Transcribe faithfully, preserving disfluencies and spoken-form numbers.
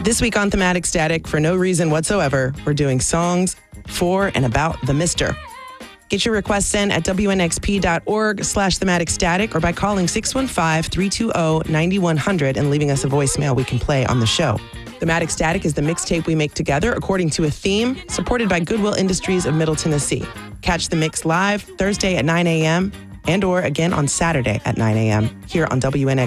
This week on Thematic Static, for no reason whatsoever, we're doing songs for and about the Mister. Get your requests in at W N X P dot org slash thematic static or by calling six one five, three two zero, nine one zero zero and leaving us a voicemail we can play on the show. Thematic Static is the mixtape we make together according to a theme, supported by Goodwill Industries of Middle Tennessee. Catch the mix live Thursday at nine a.m. and or again on Saturday at nine a.m. here on W N X P.